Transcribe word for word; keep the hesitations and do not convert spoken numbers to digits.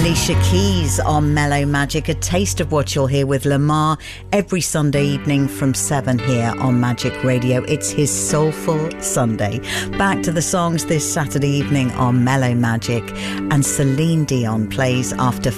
Alicia Keys on Mellow Magic, a taste of what you'll hear with Lamar every Sunday evening from seven here on Magic Radio. It's his Soulful Sunday. Back to the songs this Saturday evening on Mellow Magic, and Celine Dion plays after